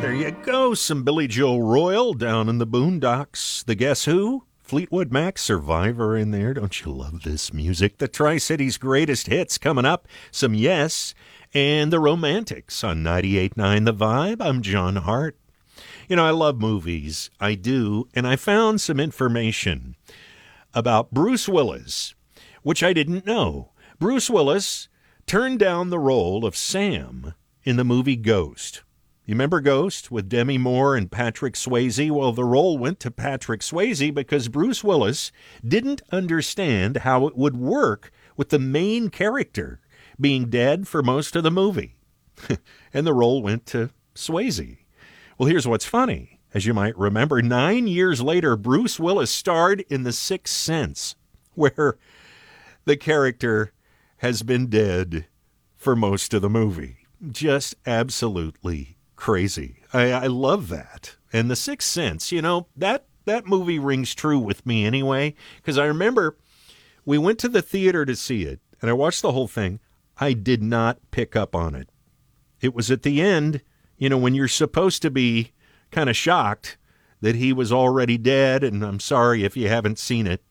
There you go, some Billy Joe Royal down in the boondocks. The Guess Who? Fleetwood Mac, Survivor in there. Don't you love this music? The Tri-Cities greatest hits coming up. Some Yes, and the Romantics on 98.9 The Vibe. I'm John Hart. You know, I love movies. I do. And I found some information about Bruce Willis, which I didn't know. Bruce Willis turned down the role of Sam in the movie Ghost. You remember Ghost with Demi Moore and Patrick Swayze? Well, the role went to Patrick Swayze because Bruce Willis didn't understand how it would work with the main character being dead for most of the movie. And the role went to Swayze. Well, here's what's funny. As you might remember, 9 years later, Bruce Willis starred in The Sixth Sense, where the character has been dead for most of the movie. Just absolutely crazy. I love that. And The Sixth Sense, you know, that movie rings true with me anyway, because I remember we went to the theater to see it, and I watched the whole thing. I did not pick up on it. It was at the end, you know, when you're supposed to be kind of shocked that he was already dead, and I'm sorry if you haven't seen it.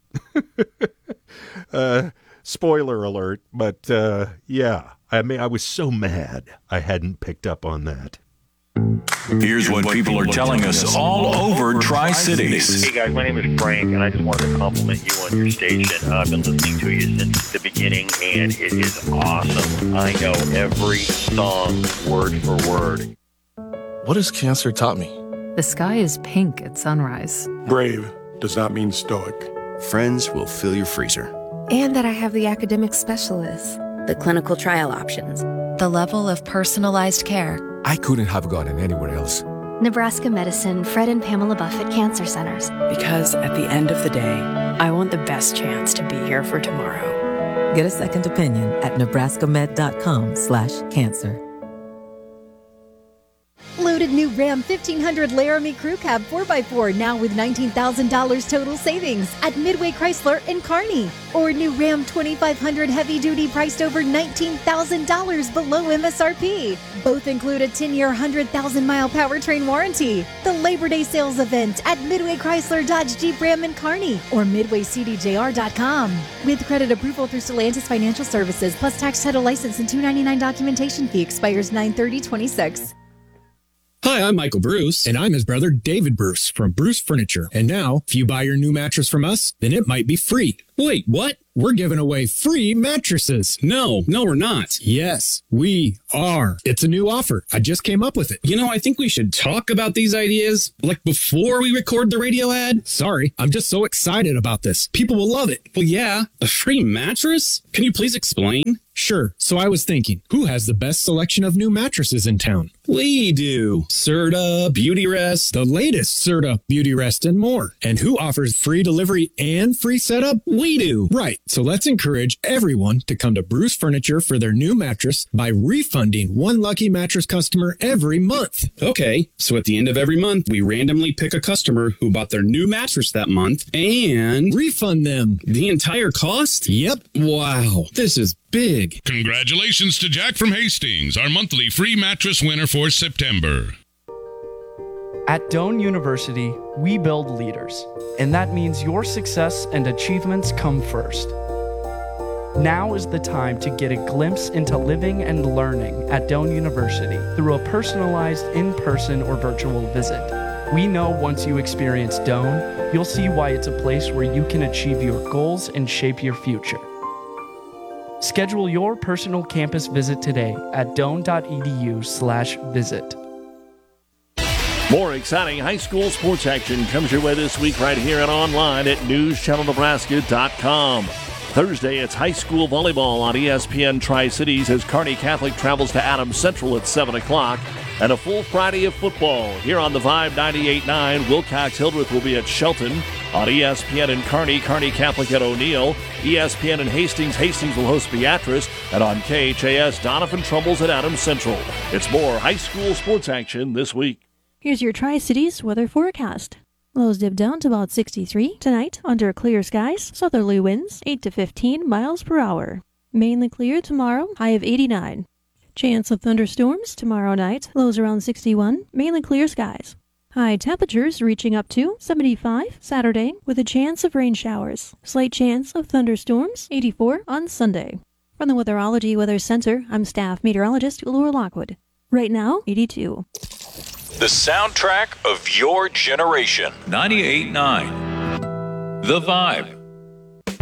Spoiler alert, but yeah, I mean, I was so mad I hadn't picked up on that. Here's what people are telling us all over Tri-Cities. Hey guys, my name is Frank, and I just wanted to compliment you on your station. I've been listening to you since the beginning, and it is awesome. I know every song word for word. What has cancer taught me? The sky is pink at sunrise. Brave does not mean stoic. Friends will fill your freezer. And that I have the academic specialists, the clinical trial options, the level of personalized care. I couldn't have gotten anywhere else. Nebraska Medicine, Fred and Pamela Buffett Cancer Centers. Because at the end of the day, I want the best chance to be here for tomorrow. Get a second opinion at nebraskamed.com/cancer. Loaded new Ram 1500 Laramie Crew Cab 4x4 now with $19,000 total savings at Midway Chrysler in Kearney. Or new Ram 2500 Heavy Duty priced over $19,000 below MSRP. Both include a 10-year, 100,000-mile powertrain warranty. The Labor Day sales event at Midway Chrysler Dodge Jeep Ram in Kearney or MidwayCDJR.com. With credit approval through Stellantis Financial Services plus tax title license and $299 documentation fee expires 9/30/26. Hi, I'm Michael Bruce. And I'm his brother, David Bruce, from Bruce Furniture. And now, if you buy your new mattress from us, then it might be free. Wait, what? We're giving away free mattresses. No, we're not. Yes, we are. It's a new offer. I just came up with it. You know, I think we should talk about these ideas, like before we record the radio ad. Sorry, I'm just so excited about this. People will love it. Well, yeah, a free mattress? Can you please explain? Sure. So I was thinking, who has the best selection of new mattresses in town? We do. Serta, Beautyrest, the latest Serta, Beautyrest, and more. And who offers free delivery and free setup? We do. Right. So let's encourage everyone to come to Bruce Furniture for their new mattress by refunding one lucky mattress customer every month. Okay. So at the end of every month, we randomly pick a customer who bought their new mattress that month and refund them the entire cost? Yep. Wow. This is big. Congratulations to Jack from Hastings, our monthly free mattress winner for September. At Doane University, we build leaders, and that means your success and achievements come first. Now is the time to get a glimpse into living and learning at Doane University through a personalized in-person or virtual visit. We know once you experience Doane, you'll see why it's a place where you can achieve your goals and shape your future. Schedule your personal campus visit today at doane.edu/visit. More exciting high school sports action comes your way this week right here and online at newschannelnebraska.com. Thursday, it's high school volleyball on ESPN Tri-Cities as Kearney Catholic travels to Adams Central at 7 o'clock. And a full Friday of football here on the Vibe 98.9. Wilcox-Hildreth will be at Shelton. On ESPN in Kearney, Kearney Catholic at O'Neill. ESPN in Hastings, Hastings will host Beatrice. And on KHAS, Donovan Trumbull's at Adams Central. It's more high school sports action this week. Here's your Tri-Cities weather forecast. Lows dip down to about 63 tonight under clear skies. Southerly winds 8 to 15 miles per hour. Mainly clear tomorrow, high of 89. Chance of thunderstorms tomorrow night. Lows around 61. Mainly clear skies. High temperatures reaching up to 75 Saturday with a chance of rain showers. Slight chance of thunderstorms, 84 on Sunday. From the Weatherology Weather Center, I'm staff meteorologist Laura Lockwood. Right now, 82. The soundtrack of your generation. 98.9. The Vibe.